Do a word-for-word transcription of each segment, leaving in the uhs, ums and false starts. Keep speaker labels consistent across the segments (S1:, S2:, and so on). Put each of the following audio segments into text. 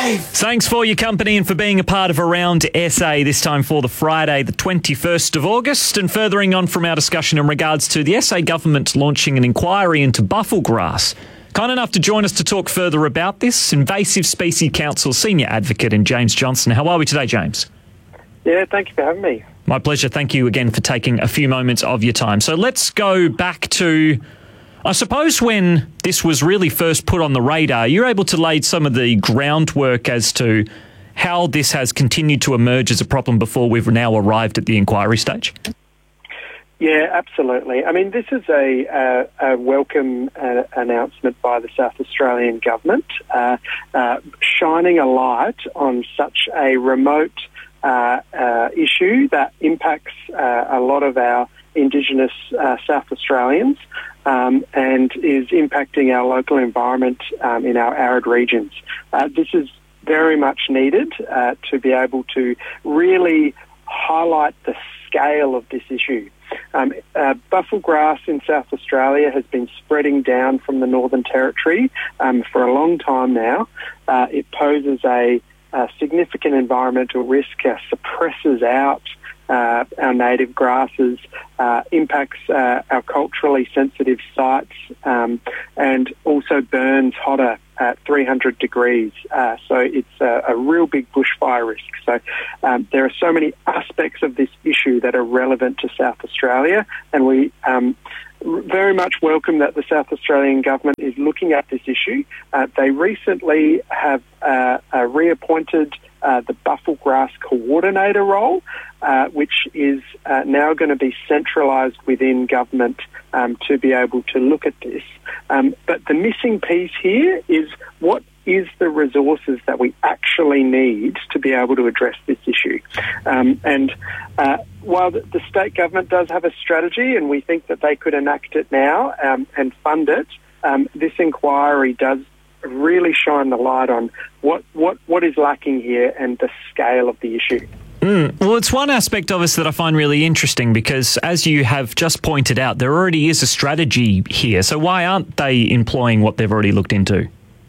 S1: Dave.
S2: Thanks for your company and for being a part of Around S A, this time for the Friday, the twenty-first of August. And furthering on from our discussion in regards to the S A government launching an inquiry into buffel grass. Kind enough to join us to talk further about this, Invasive Species Council Senior Advocate in James Johnson. How are we today, James?
S3: Yeah, thank you for having me.
S2: My pleasure. Thank you again for taking a few moments of your time. So let's go back to, I suppose, when this was really first put on the radar. You're able to lay some of the groundwork as to how this has continued to emerge as a problem before we've now arrived at the inquiry stage?
S3: Yeah, absolutely. I mean, this is a, a, a welcome uh, announcement by the South Australian government, uh, uh, shining a light on such a remote uh, uh, issue that impacts uh, a lot of our Indigenous uh, South Australians um, and is impacting our local environment um, in our arid regions. Uh, this is very much needed uh, to be able to really highlight the scale of this issue. Um, uh, buffel grass in South Australia has been spreading down from the Northern Territory um, for a long time now. Uh, it poses a, a significant environmental risk, uh, suppresses out uh, our native grasses, uh, impacts uh, our culturally sensitive sites, um, and also burns hotter at three hundred degrees. Uh, so it's a, a real big bushfire risk. So um, there are so many aspects of this issue that are relevant to South Australia, and we um, very much welcome that the South Australian government is looking at this issue. Uh, they recently have uh, uh, reappointed uh, the buffel grass coordinator role, uh, which is uh, now going to be centralised within government um, to be able to look at this. Um, but the missing piece here is what is the resources that we actually need to be able to address this issue. Um, and uh, while the, the state government does have a strategy and we think that they could enact it now um, and fund it, um, this inquiry does really shine the light on what, what, what is lacking here and the scale of the issue.
S2: Mm. Well, it's one aspect of this that I find really interesting because, as you have just pointed out, there already is a strategy here. So why aren't they employing what they've already looked into?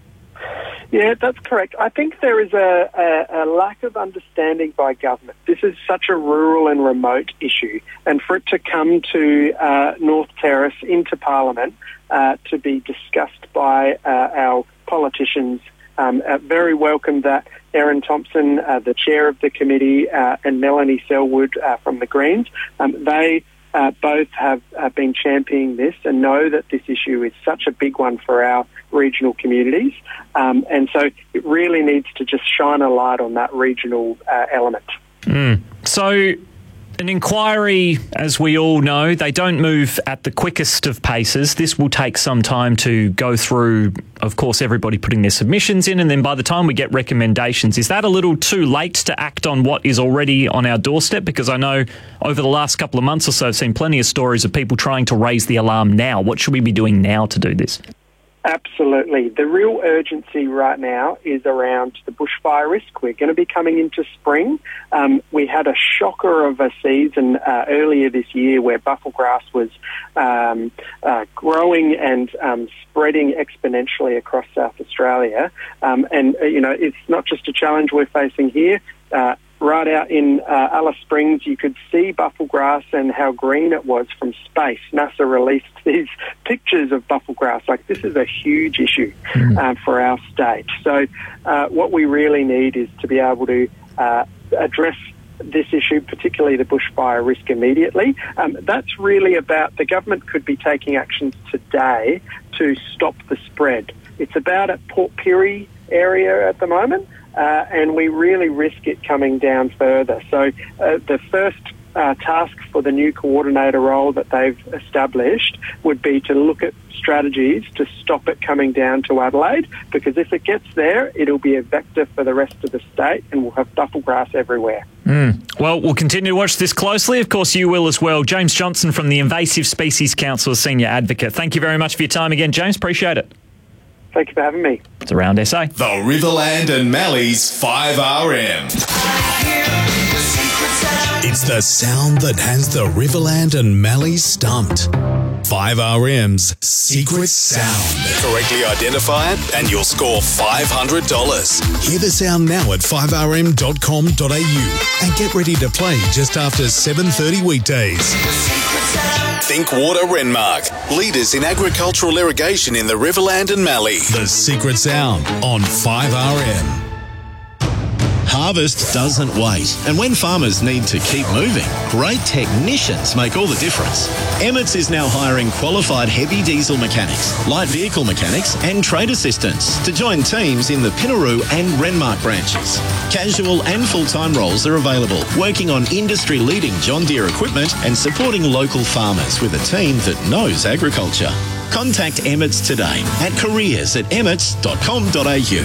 S3: Yeah, that's correct. I think there is a, a, a lack of understanding by government. This is such a rural and remote issue, and for it to come to uh, North Terrace into Parliament uh, to be discussed by uh, our politicians, um, uh, very welcome that Erin Thompson, uh, the chair of the committee, uh, and Melanie Selwood uh, from the Greens, um, they uh, both have uh, been championing this and know that this issue is such a big one for our regional communities. Um, and so it really needs to just shine a light on that regional uh, element.
S2: Mm. So an inquiry, as we all know, they don't move at the quickest of paces. This will take some time to go through, of course, everybody putting their submissions in, and then by the time we get recommendations, is that a little too late to act on what is already on our doorstep? Because I know over the last couple of months or so, I've seen plenty of stories of people trying to raise the alarm now. What should we be doing now to do this?
S3: Absolutely. The real urgency right now is around the bushfire risk. We're going to be coming into spring. Um, we had a shocker of a season uh, earlier this year where buffel grass was um, uh, growing and um, spreading exponentially across South Australia. Um, and, uh, you know, it's not just a challenge we're facing here. Uh, Right out in uh, Alice Springs, you could see buffel grass and how green it was from space. NASA released these pictures of buffel grass. Like, this is a huge issue mm. uh, for our state. So uh, what we really need is to be able to uh, address this issue, particularly the bushfire risk, immediately. Um, that's really about the government could be taking actions today to stop the spread. It's about at Port Pirie area at the moment. Uh, and we really risk it coming down further. So uh, the first uh, task for the new coordinator role that they've established would be to look at strategies to stop it coming down to Adelaide, because if it gets there, it'll be a vector for the rest of the state and we'll have buffel grass everywhere.
S2: Mm. Well, we'll continue to watch this closely. Of course, you will as well. James Johnson from the Invasive Species Council, Senior Advocate. Thank you very much for your time again, James. Appreciate it.
S3: Thank you for having me.
S2: It's Around S A.
S1: The Riverland and Mallee's five R M. It's the sound that has the Riverland and Mallee's stumped. five R M's Secret Sound. Correctly identify it and you'll score five hundred dollars. Hear the sound now at five r m dot com dot a u and get ready to play just after seven thirty weekdays. Think Water Renmark, leaders in agricultural irrigation in the Riverland and Mallee. The Secret Sound on five R M.
S4: Harvest doesn't wait, and when farmers need to keep moving, great technicians make all the difference. Emmets is now hiring qualified heavy diesel mechanics, light vehicle mechanics and trade assistants to join teams in the Pinaroo and Renmark branches. Casual and full-time roles are available, working on industry-leading John Deere equipment and supporting local farmers with a team that knows agriculture. Contact Emmets today at careers at emmets dot com dot a u.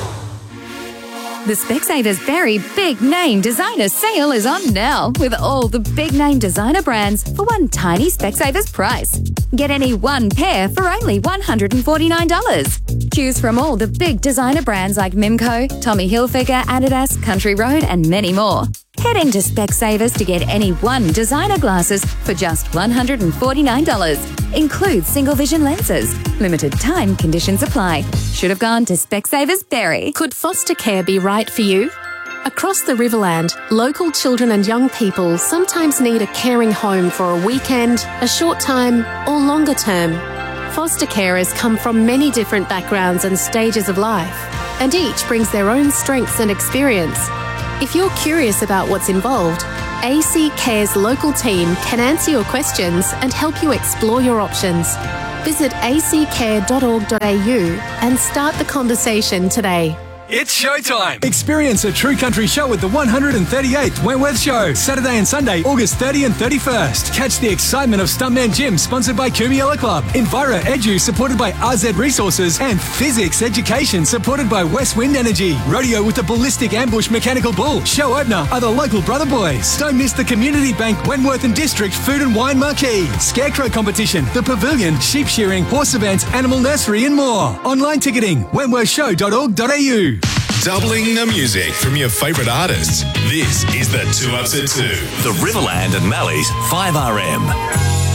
S5: The Specsavers Very Big Name Designer Sale is on now with all the big name designer brands for one tiny Specsavers price. Get any one pair for only one hundred forty-nine dollars. Choose from all the big designer brands like Mimco, Tommy Hilfiger, Adidas, Country Road and many more. Head into Specsavers to get any one designer glasses for just one hundred forty-nine dollars. Includes single vision lenses. Limited time conditions apply. Should have gone to Specsavers Berry.
S6: Could foster care be right for you? Across the Riverland, local children and young people sometimes need a caring home for a weekend, a short time, or longer term. Foster carers come from many different backgrounds and stages of life, and each brings their own strengths and experience. If you're curious about what's involved, A C Care's local team can answer your questions and help you explore your options. Visit a c care dot org dot a u and start the conversation today.
S7: It's showtime! Experience a true country show at the one hundred thirty-eighth Wentworth Show, Saturday and Sunday, August thirtieth and thirty-first. Catch the excitement of Stuntman Jim, sponsored by Kumiela Club, Enviro Edu, supported by R Z Resources, and Physics Education, supported by West Wind Energy. Rodeo with the Ballistic Ambush Mechanical Bull. Show opener are the local Brother Boys. Don't miss the Community Bank Wentworth and District Food and Wine Marquee. Scarecrow Competition, the Pavilion, Sheep Shearing, Horse Events, Animal Nursery and more. Online ticketing, wentworth show dot org dot a u.
S1: Doubling the music from your favourite artists. This is the Two Ups at Two.
S8: The Riverland and Mallee's five R M.